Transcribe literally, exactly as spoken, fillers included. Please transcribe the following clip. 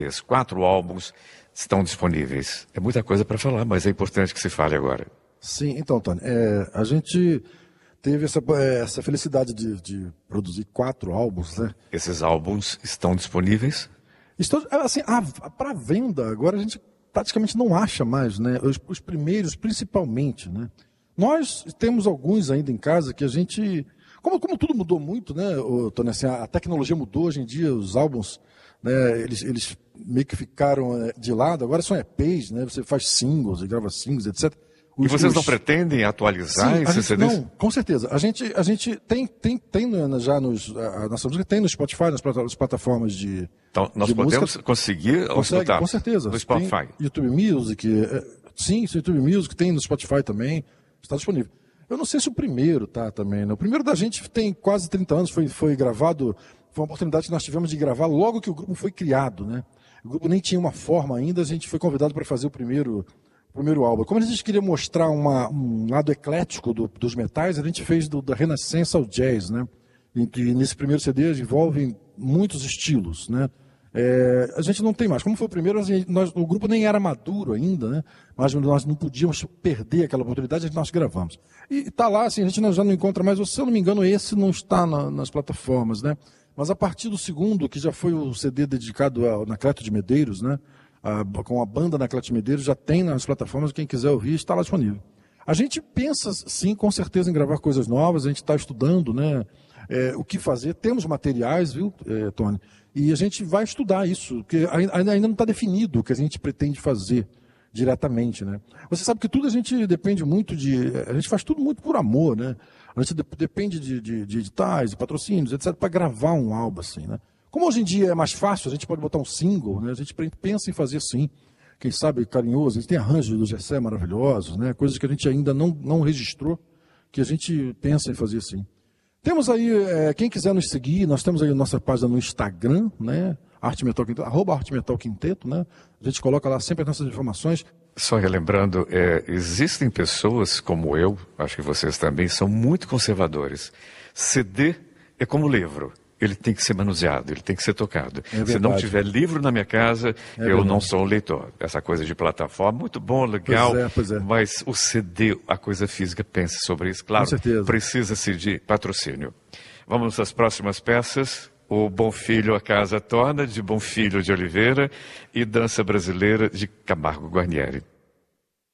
Esses quatro álbuns estão disponíveis. É muita coisa para falar, mas é importante que se fale agora. Sim, então, Tony, é, a gente teve essa, essa felicidade de, de produzir quatro álbuns, né? Esses álbuns estão disponíveis? Estou, assim, para venda, agora a gente praticamente não acha mais, né? Os, os primeiros, principalmente, né? Nós temos alguns ainda em casa que a gente... Como, como tudo mudou muito, né, Tony? Assim, a tecnologia mudou, hoje em dia os álbuns, né, eles, eles meio que ficaram de lado, agora são E Pês, né? Você faz singles, grava singles, etcétera. Os, e vocês os... não pretendem atualizar Sim, esses C Ds? Não, com certeza. A gente, a gente tem, tem, tem já nos, a nossa música tem no Spotify, nas plataformas de Então, nós de podemos música. conseguir Consegue, escutar com certeza. no Spotify. Tem YouTube Music, sim, YouTube Music, tem no Spotify também, está disponível. Eu não sei se o primeiro tá também, né? O primeiro da gente tem quase trinta anos, foi, foi gravado, foi uma oportunidade que nós tivemos de gravar logo que o grupo foi criado, né? O grupo nem tinha uma forma ainda, a gente foi convidado para fazer o primeiro... primeiro álbum. Como a gente queria mostrar uma, um lado eclético do, dos metais, a gente fez do, da Renascença ao Jazz, né? E, e nesse primeiro C D envolve muitos estilos, né? É, a gente não tem mais. Como foi o primeiro, gente, nós, o grupo nem era maduro ainda, né? Mas nós não podíamos perder aquela oportunidade, nós gravamos. E está lá, assim, a gente já não encontra mais. Se eu não me engano, esse não está na, nas plataformas, né? Mas a partir do segundo, que já foi o C D dedicado ao Anacleto de Medeiros, né? A, com a banda Anacleto de Medeiros, já tem nas plataformas, quem quiser ouvir, está lá disponível. A gente pensa, sim, com certeza, em gravar coisas novas, a gente está estudando, né, é, o que fazer. Temos materiais, viu, é, Tony? E a gente vai estudar isso, porque ainda, ainda não está definido o que a gente pretende fazer diretamente, né? Você sabe que tudo a gente depende muito de... A gente faz tudo muito por amor, né? A gente de, depende de, de, de editais, de patrocínios, etcétera, para gravar um álbum assim, né? Como hoje em dia é mais fácil, a gente pode botar um single, né? A gente pensa em fazer sim, quem sabe carinhoso, a gente tem arranjos do Gessé maravilhosos, né? Coisas que a gente ainda não, não registrou, que a gente pensa em fazer sim. Temos aí, é, quem quiser nos seguir, nós temos aí a nossa página no Instagram, né? Arte Metal Quinteto, arroba Arte Metal Quinteto, né? A gente coloca lá sempre as nossas informações. Só relembrando, é, existem pessoas como eu, acho que vocês também, são muito conservadores. C D é como livro. Ele tem que ser manuseado, ele tem que ser tocado. É Se não tiver livro na minha casa, é eu verdade. não sou um leitor. Essa coisa de plataforma, muito bom, legal, pois é, pois é. Mas o C D, a coisa física, pense sobre isso. Claro, precisa-se de patrocínio. Vamos às próximas peças. O Bom Filho, a Casa Torna, de Bom Filho de Oliveira, e Dança Brasileira, de Camargo Guarnieri.